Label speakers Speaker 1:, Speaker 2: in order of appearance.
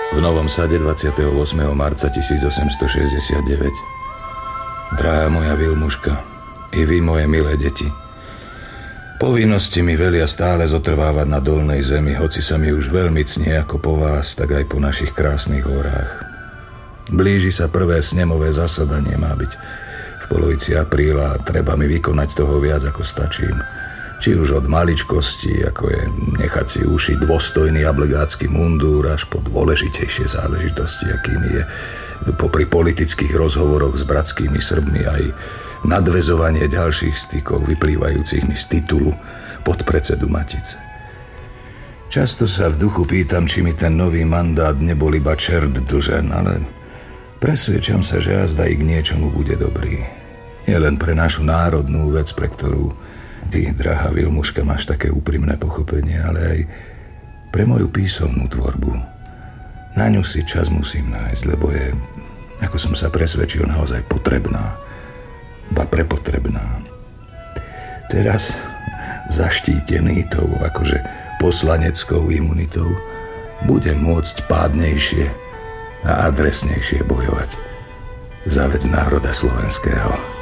Speaker 1: V Novom Sade 28. marca 1869. Drahá moja Vilmuška, i vy, moje milé deti, povinnosti mi velia stále zotrvávať na dolnej zemi, hoci sa mi už veľmi cnie ako po vás, tak aj po našich krásnych horách. Blíži sa prvé snemové zasadanie, má byť v polovici apríla a treba mi vykonať toho viac, ako stačím. Či už od maličkosti, ako je nechať si ušiť dôstojný ablegátsky mundúr, až po dôležitejšie záležitosti, akými je popri politických rozhovoroch s bratskými Srbmi aj nadväzovanie ďalších stykov vyplývajúcich mi z titulu podpredsedu Matice. Často sa v duchu pýtam, či mi ten nový mandát nebol iba čert dlžen, ale presviečam sa, že azda i k niečomu bude dobrý. Nie len pre našu národnú vec, pre ktorú ty, drahá Vilmuška, máš také úprimné pochopenie, ale aj pre moju písomnú tvorbu. Na ňu si čas musím nájsť, lebo je, ako som sa presvedčil, naozaj potrebná, ba prepotrebná. Teraz, zaštítený tou akože poslaneckou imunitou, budem môcť pádnejšie a adresnejšie bojovať za vec národa slovenského.